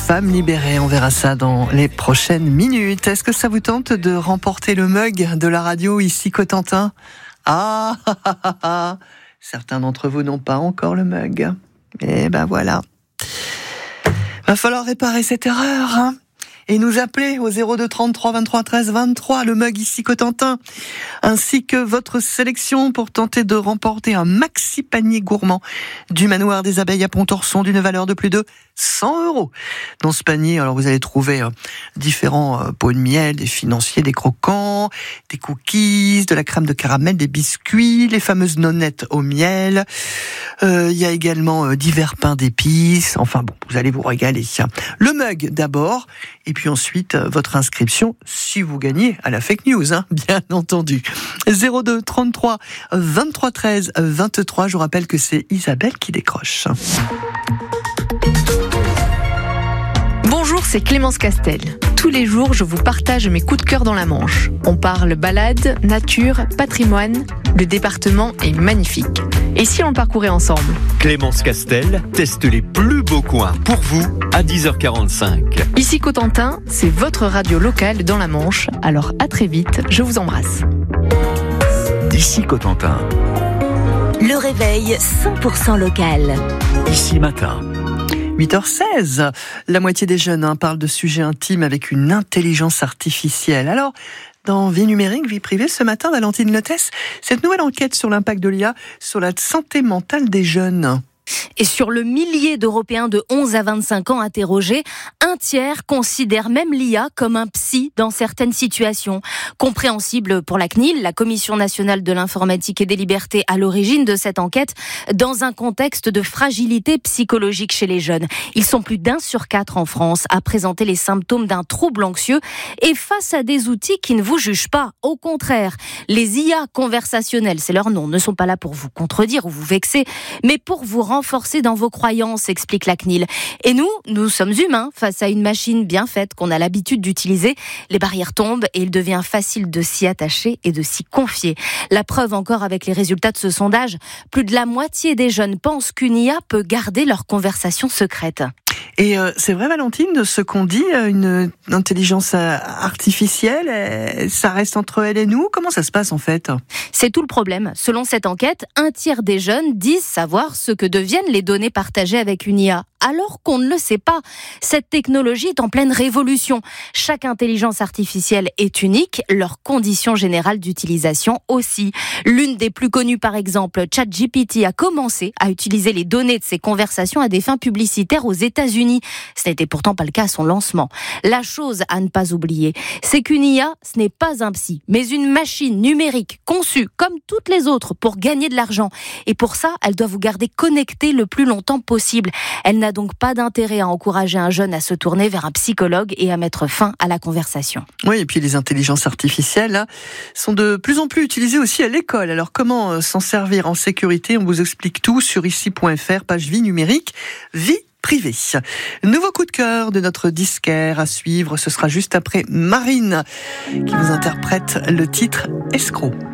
Femmes libérées. On verra ça dans les prochaines minutes. Est-ce que ça vous tente de remporter le mug de la radio ici Cotentin ? Certains d'entre vous n'ont pas encore le mug. Et ben voilà. Va falloir réparer cette erreur, hein, et nous appeler au 02 33 23 13 23, le mug ici Cotentin, ainsi que votre sélection pour tenter de remporter un maxi panier gourmand du Manoir des Abeilles à Pontorson d'une valeur de plus de 100 €. Dans ce panier, alors vous allez trouver différents pots de miel, des financiers, des croquants, des cookies, de la crème de caramel, des biscuits, les fameuses nonnettes au miel. Il y a également divers pains d'épices. Enfin bon, vous allez vous régaler. Le mug d'abord, et puis ensuite votre inscription si vous gagnez à la fake news, hein, bien entendu. 02 33 23 13 23. Je vous rappelle que c'est Isabelle qui décroche. Bonjour, c'est Clémence Castel. Tous les jours, je vous partage mes coups de cœur dans la Manche. On parle balade, nature, patrimoine. Le département est magnifique. Et si on le parcourait ensemble ? Clémence Castel teste les plus beaux coins pour vous à 10h45. Ici Cotentin, c'est votre radio locale dans la Manche. Alors à très vite, je vous embrasse. D'ici Cotentin. Le réveil 100% local. Ici matin. 8h16, la moitié des jeunes parlent de sujets intimes avec une intelligence artificielle. Alors, dans Vie numérique, vie privée, ce matin, Valentine Lotès, cette nouvelle enquête sur l'impact de l'IA sur la santé mentale des jeunes. Et sur le millier d'Européens de 11 à 25 ans interrogés, un tiers considère même l'IA comme un psy dans certaines situations. Compréhensible pour la CNIL, la Commission nationale de l'informatique et des libertés, à l'origine de cette enquête, dans un contexte de fragilité psychologique chez les jeunes. Ils sont plus d'1 sur 4 en France à présenter les symptômes d'un trouble anxieux et face à des outils qui ne vous jugent pas. Au contraire, les IA conversationnelles, c'est leur nom, ne sont pas là pour vous contredire ou vous vexer, mais pour vous renforcer dans vos croyances, explique la CNIL. Et nous sommes humains face à une machine bien faite qu'on a l'habitude d'utiliser. Les barrières tombent et il devient facile de s'y attacher et de s'y confier. La preuve encore avec les résultats de ce sondage, plus de la moitié des jeunes pensent qu'une IA peut garder leur conversation secrète. Et c'est vrai, Valentine, ce qu'on dit, une intelligence artificielle, ça reste entre elle et nous. Comment ça se passe en fait ? C'est tout le problème. Selon cette enquête, 1/3 des jeunes disent savoir ce que deviennent les données partagées avec une IA. Alors qu'on ne le sait pas. Cette technologie est en pleine révolution. Chaque intelligence artificielle est unique, leurs conditions générales d'utilisation aussi. L'une des plus connues, par exemple, ChatGPT, a commencé à utiliser les données de ses conversations à des fins publicitaires aux États-Unis. Ce n'était pourtant pas le cas à son lancement. La chose à ne pas oublier, c'est qu'une IA, ce n'est pas un psy, mais une machine numérique conçue comme toutes les autres pour gagner de l'argent. Et pour ça, elle doit vous garder connecté le plus longtemps possible. Elle n'a donc pas d'intérêt à encourager un jeune à se tourner vers un psychologue et à mettre fin à la conversation. Oui, et puis les intelligences artificielles sont de plus en plus utilisées aussi à l'école. Alors comment s'en servir en sécurité ? On vous explique tout sur ici.fr, page vie numérique, vie privée. Nouveau coup de cœur de notre disquaire à suivre, ce sera juste après Marine qui vous interprète le titre Escroc.